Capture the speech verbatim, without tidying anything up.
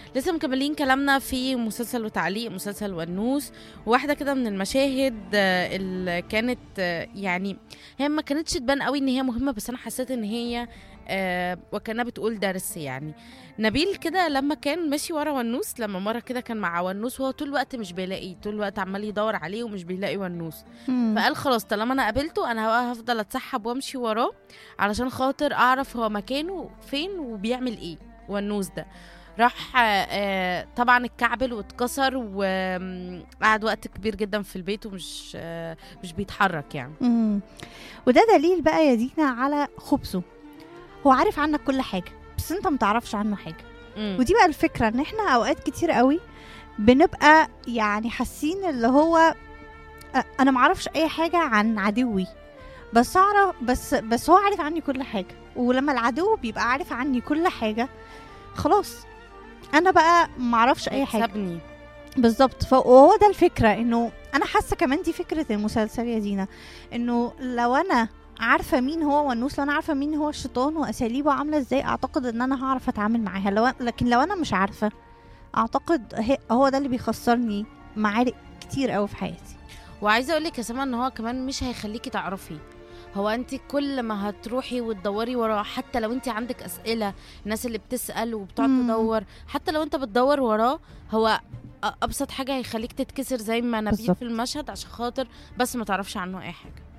لسه مكملين كلامنا في مسلسل وتعليق مسلسل ونوس. واحدة كده من المشاهد آه، اللي كانت آه، يعني هي ما كانتش تبان قوي ان هي مهمة، بس انا حسيت ان هي آه وكانها بتقول درس. يعني نبيل كده لما كان ماشي ورا ونوس، لما مرة كده كان مع ونوس وهو طول الوقت مش بيلاقيه، طول الوقت عمال يدور عليه ومش بيلاقي ونوس. مم. فقال خلاص طالما انا قابلته انا بقى هفضل اتسحب وامشي وراه علشان خاطر اعرف هو مكانه فين وبيعمل ايه ونوس ده. راح آه، آه، طبعا اتكعبل واتكسر وقعد وقت كبير جدا في البيت ومش آه، مش بيتحرك يعني. مم. وده دليل بقى يا دينا على خبثه. هو عارف عنك كل حاجة بس انت متعرفش عنه حاجة. مم. ودي بقى الفكرة، ان احنا اوقات كتير قوي بنبقى يعني حاسين اللي هو أ- انا معرفش اي حاجة عن عدوي، بس اعرف بس بس هو عارف عني كل حاجة. ولما العدو بيبقى عارف عني كل حاجة خلاص انا بقى معرفش اي حاجة. سابني. بالظبط. فهو ده الفكرة، انه انا حاسة كمان دي فكرة المسلسل يا دينا، انه لو انا عارفة مين هو ونوس، لو انا عارفة مين هو الشيطان واساليبه عاملة ازاي، اعتقد ان انا هعرف اتعامل معاها. لو لكن لو انا مش عارفة، اعتقد هي- هو ده اللي بيخسرني معارك كتير قوي في حياتي. وعايزه اقول لك يا سما ان هو كمان مش هيخليكي تعرفي. هو انت كل ما هتروحي وتدوري وراه، حتى لو انت عندك اسئله، الناس اللي بتسال وبتقعد مم. تدور، حتى لو انت بتدور وراه، هو أ- ابسط حاجه هيخليك تتكسر زي ما نبيل بالظبط. في المشهد عشان خاطر بس ما تعرفش عنه اي حاجه.